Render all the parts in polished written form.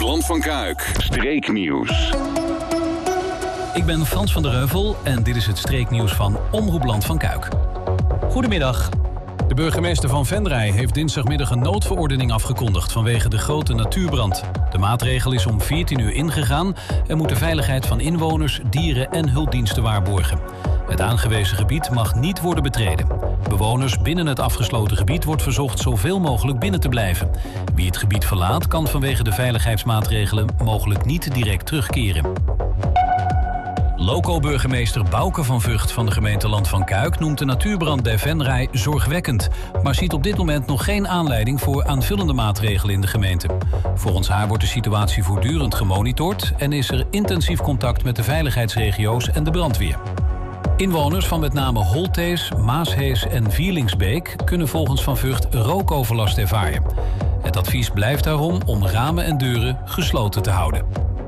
Land van Kuik, streeknieuws. Ik ben Frans van der Heuvel en dit is het streeknieuws van Omroep Land van Kuik. Goedemiddag. De burgemeester van Venray heeft dinsdagmiddag een noodverordening afgekondigd vanwege de grote natuurbrand. De maatregel is om 14 uur ingegaan en moet de veiligheid van inwoners, dieren en hulpdiensten waarborgen. Het aangewezen gebied mag niet worden betreden. Bewoners binnen het afgesloten gebied wordt verzocht zoveel mogelijk binnen te blijven. Wie het gebied verlaat kan vanwege de veiligheidsmaatregelen mogelijk niet direct terugkeren. Loco-burgemeester Bouke van Vught van de gemeente Land van Kuik noemt de natuurbrand bij Venray zorgwekkend, maar ziet op dit moment nog geen aanleiding voor aanvullende maatregelen in de gemeente. Volgens haar wordt de situatie voortdurend gemonitord en is er intensief contact met de veiligheidsregio's en de brandweer. Inwoners van met name Holthees, Maashees en Vierlingsbeek kunnen volgens Van Vught rookoverlast ervaren. Het advies blijft daarom om ramen en deuren gesloten te houden.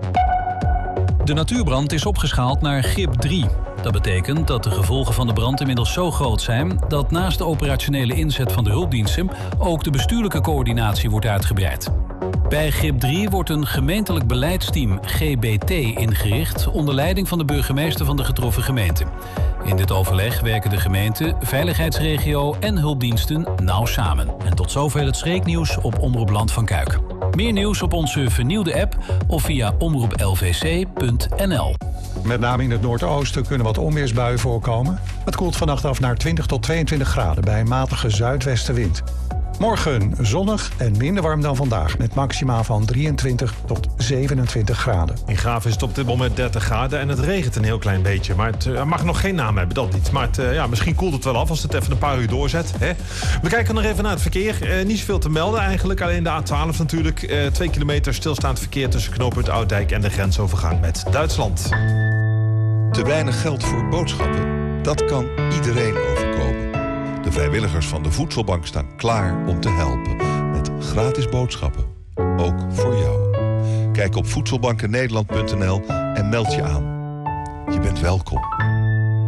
De natuurbrand is opgeschaald naar GIP 3. Dat betekent dat de gevolgen van de brand inmiddels zo groot zijn dat naast de operationele inzet van de hulpdiensten ook de bestuurlijke coördinatie wordt uitgebreid. Bij GIP 3 wordt een gemeentelijk beleidsteam GBT ingericht onder leiding van de burgemeester van de getroffen gemeente. In dit overleg werken de gemeente, veiligheidsregio en hulpdiensten nauw samen. En tot zover het streeknieuws op Omroep Land van Kuik. Meer nieuws op onze vernieuwde app of via omroeplvc.nl. Met name in het noordoosten kunnen wat onweersbuien voorkomen. Het koelt vannacht af naar 20 tot 22 graden bij een matige zuidwestenwind. Morgen zonnig en minder warm dan vandaag, met maxima van 23 tot 27 graden. In Graaf is het op dit moment 30 graden en het regent een heel klein beetje. Maar het mag nog geen naam hebben, dat niet. Maar misschien koelt het wel af als het even een paar uur doorzet. Hè? We kijken nog even naar het verkeer. Niet zoveel te melden eigenlijk, alleen de A12 natuurlijk. 2 kilometer stilstaand verkeer tussen knooppunt Ouddijk en de grensovergang met Duitsland. Te weinig geld voor boodschappen? Dat kan iedereen overkomen. De vrijwilligers van de Voedselbank staan klaar om te helpen. Met gratis boodschappen. Ook voor jou. Kijk op voedselbankennederland.nl en meld je aan. Je bent welkom.